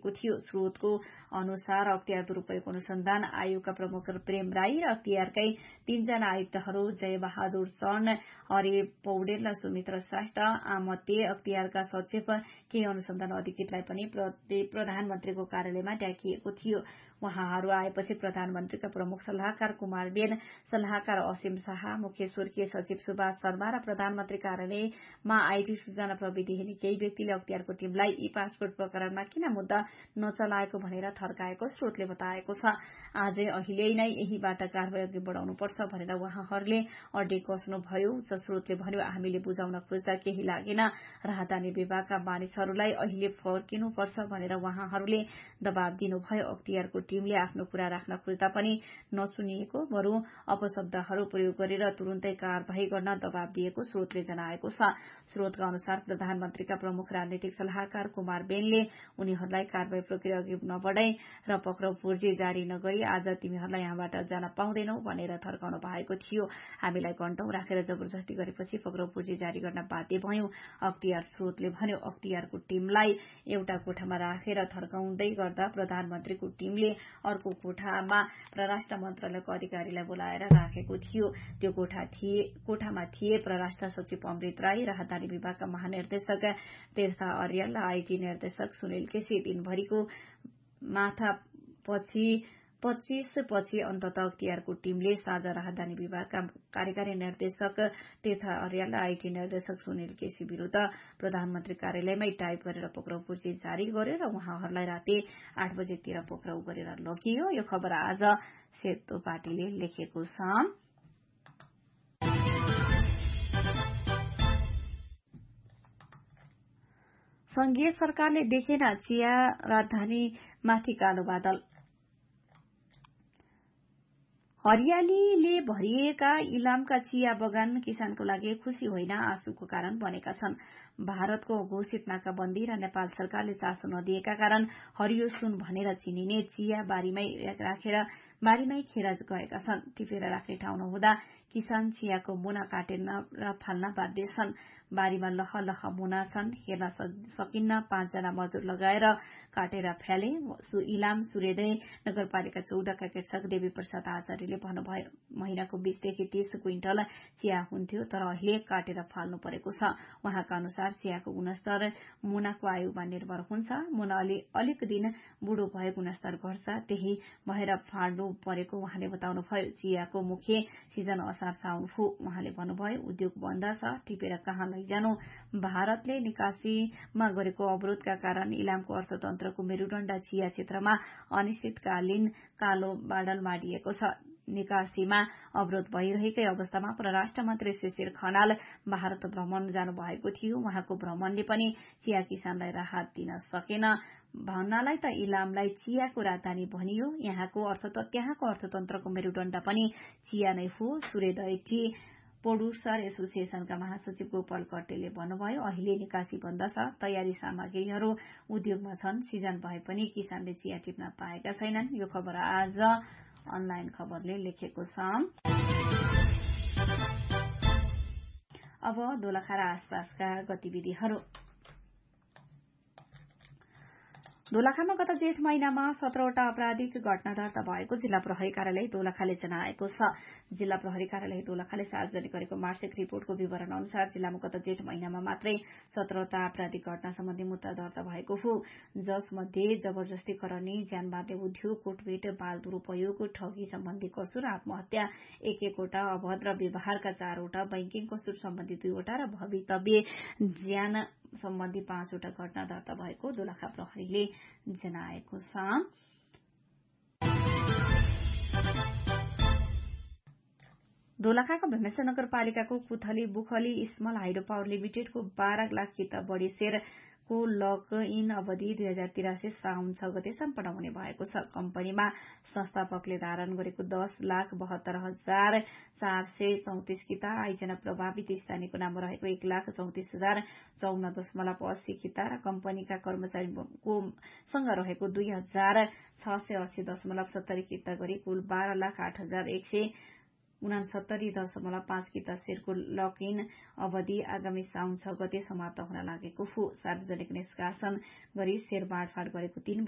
भएको थियो। स्रोतको अनुसार अख्तियार दुरूपयोग अनुसन्धान आयोगका प्रमुख प्रेम राई र अख्तियारकै 3 जना आयुक्तहरू जयबहादुर चन्द, हरि पौडेल र सुमित्र श्रेष्ठ आमते अख्तियारका सचिव केही अनुसन्धान अधिकृतलाई पनि प्रधानमन्त्रीको कार्यालयमा ड्याकिएको थियो। उहाँहरू आएपछि प्रधानमन्त्रीका प्रमुख सल्लाहकार कुमार बेन, सल्लाहकार असीम शाह, मुख्य स्वर्गीय सचिव सुभाष शर्मा र प्रधानमन्त्री कार्यालयमा आईटी सूचना प्रविधि हिँड्ने केही व्यक्तिले अख्तियारको टीमलाई ई पासपोर्ट प्रकरणमा किन मुद्दा नचलाएको भनेर थर्काएको स्रोतले बताएको छ। अहिले नै यहीबाट कारबाही अघि बढाउनुपर्छ भनेर उहाँहरूले अड्डे कस्नुभयो। उच्च स्रोतले भन्यो, हामीले बुझाउन खोज्दा केही लागेन। राहदानी विभागका मानिसहरूलाई अहिले फर्किनुपर्छ भनेर उहाँहरूले दबाब दिनुभयो। अख्तियारको टीमले आफ्नो कुरा राख्न खोज्दा पनि नसुनिएको, बरु अपशब्दहरू प्रयोग गरेर तुरुन्तै कारबाही गर्न दबाब दिएको स्रोतले जनाएको छ। स्रोतका अनुसार प्रधानमन्त्रीका प्रमुख राजनीतिक सल्लाहकार कुमार बेनले उनीहरूलाई कारबाही प्रक्रिया अघि नबढाई र पक्राउ पूर्जी जारी नगरी आज तिमीहरूलाई यहाँबाट जान पाउँदैनौ भनेर थर्काउनु भएको थियो। हामीलाई घण्टौं राखेर जबरजस्ती गरेपछि पक्राउ पूर्जी जारी गर्न बाध्य भयौं, अख्तियार स्रोतले भन्यो। अख्तियारको टीमलाई एउटा कोठामा राखेर थर्काउँदै गर्दा प्रधानमन्त्रीको टीमले अर्को कोठामा परराष्ट्र मन्त्रालयको अधिकारीलाई बोलाएर राखेको थियो। त्यो कोठामा थिए परराष्ट्र सचिव अमृत राई, राहदानी विभागका महानिर्देशक तीर्थ अर्याल र आईटी निर्देशक सुनिल केसी। दिनभरिको माथापछि 25 पछि अन्ततः अख्तियारको टीमले साझा राहदानी विभागका कार्यकारी निर्देशक तीर्थ अर्याल र आईटी निर्देशक सुनिल केसी विरूद्ध प्रधानमन्त्री कार्यालयमै टाइप गरेर पक्राउ पूर्जी जारी गर्यो र उहाँहरूलाई राति 8 बजेतिर पक्राउ गरेर लगियो। यो खबर आज सेतो पार्टीले लेखेको छ। संघीय सरकारले देखेन चिया राजधानीमाथि कालो बादल। हरियालीले भरिएका इलामका चिया बगान किसानको लागि खुशी होइन, आँसुको कारण बनेका छन्। भारतको घोषित नाकाबन्दी र नेपाल सरकारले चासो नदिएका कारण हरियो सुन भनेर चिनिने चिया बारीमै खेर गएका छन्। टिपेर राख्ने ठाउँ नहुँदा किसान चियाको मुना काटेर र फाल्न बाध्य छन्। बारीमा लह लह मुना छन्, हेर्न सकिन्न। 5 जना मजदुर लगाएर काटेर फ्याले। इलाम सूर्योदय नगरपालिका 14 का कृषक देवी प्रसाद आचार्यले भन्नुभयो, महिनाको 20 देखि 30 क्विन्टल चिया हुन्थ्यो, तर अहिले काटेर फाल्नु परेको छ। उहाँका अनुसार चियाको गुणस्तर मुनाको आयुमा निर्भर हुन्छ। मुना अलिक दिन बुढो भए गुणस्तर घट्छ, त्यही भएर फाल्नु परेको उहाँले बताउनुभयो। चियाको मुख्य सिजन असार साउन हो। उहाँले भन्नुभयो, उद्योग बन्द छ, टिपेर कहाँ लैजानु। भारतले निकासीमा गरेको अवरोधका कारण इलामको अर्थतन्त्रको मेरुदण्ड चिया क्षेत्रमा अनिश्चितकालीन कालो बादल माडिएको छ। निकासीमा अवरोध भइरहेकै अवस्थामा परराष्ट्र मन्त्री शिशिर खनाल भारत भ्रमण जानुभएको थियो। उहाँको भ्रमणले पनि चिया किसानलाई राहत दिन सकेन। भन्नालाई त इलामलाई चियाको राजधानी भनियो। त्यहाँको अर्थतन्त्रको मेरुदण्ड पनि चिया नै हो। सूर्योदय टी प्रोड्युसर एसोसिएशनका महासचिव गोपाल कट्टेले भन्नुभयो, अहिले निकासी बन्द छ, तयारी सामग्रीहरू उद्योगमा छन्, सिजन भए पनि किसानले चिया टिप्न पाएका छैनन्। यो खबर आज अनलाइन खबरले लेखेको छ। अब दोलखा र आसपासका गतिविधिहरू। दोलखामा गत जेठ महिनामा 17वटा आपराधिक घटना दर्ता भएको जिल्ला प्रहरी कार्यालय दोलखाले जनाएको छ। जिल्ला प्रहरी कार्यालय दोलखाले सार्वजनिक गरेको मासिक रिपोर्टको विवरण अनुसार जिल्लामा गत जेठ महिनामा मात्रै 17वटा आपराधिक घटना सम्बन्धी मुद्दा दर्ता भएको हो, जसमध्ये जबरजस्ती करनी, ज्यान मार्ने उद्योग, कुटपिट, बाल दुरूपयोग, ठगी सम्बन्धी कसुर, आत्महत्या 1-1वटा, अभद्र व्यवहारका 4वटा, बैंकिङ कसुर सम्बन्धी 2वटा र भवितव्य ज्यान सम्बन्धी 5वटा घटना दर्ता भएको दोलखा प्रहरीले जनाएको छ। दोलखाको भीमेश्वर नगरपालिकाको कुथली बुखली स्मल हाइड्रो पावर लिमिटेडको 12 लाख किता बढी शेयरको लक इन अवधि 2083 साउन 6 गते सम्पन्न हुने भएको छ। कम्पनीमा संस्थापकले धारण गरेको 10,72,434 किता, आइजना प्रभावित स्थानीयको नाममा रहेको 1,34,054.80 किता र कम्पनीका कर्मचारीको सँग रहेको 2,680.70 किता गरी कुल 12,08,169.5 किता शेयरको लक इन अवधि आगामी साउन 6 गते समाप्त हुन लागेको हो। सार्वजनिक निष्कासन गरी शेयर बाँडफाँड गरेको 3